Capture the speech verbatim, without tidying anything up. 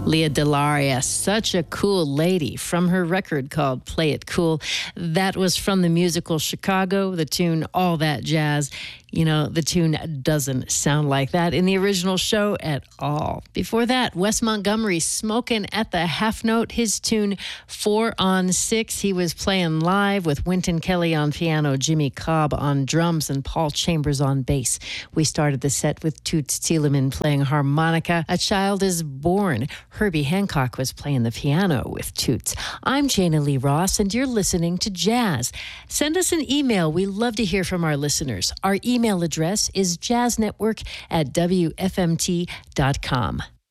Leah Delaria, such a cool lady, from her record called Play It Cool. That was from the musical Chicago, the tune All That Jazz. You know, the tune doesn't sound like that in the original show at all. Before that, Wes Montgomery, Smokin' at the Half Note, his tune Four on Six. He was playing live with Wynton Kelly on piano, Jimmy Cobb on drums, and Paul Chambers on bass. We started the set with Toots Thielemans playing harmonica. A Child is Born. Herbie Hancock was playing the piano with Toots. I'm Jana Lee Ross, and you're listening to Jazz. Send us an email. We love to hear from our listeners. Our email address is jazznetwork at w f m t dot com.